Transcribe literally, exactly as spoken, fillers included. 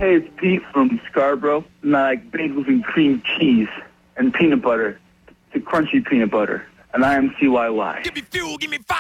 Hey, it's Pete from Scarborough, and I like bagels and cream cheese and peanut butter. The crunchy peanut butter. And I am C Y Y. Give me fuel, give me fire.